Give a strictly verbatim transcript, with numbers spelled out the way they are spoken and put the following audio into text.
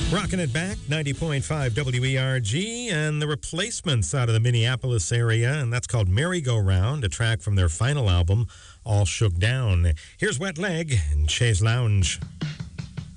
Rocking it back, ninety point five W E R G, and the Replacements out of the Minneapolis area, and that's called Merry-Go-Round, a track from their final album, All Shook Down. Here's Wet Leg and Chaise Lounge.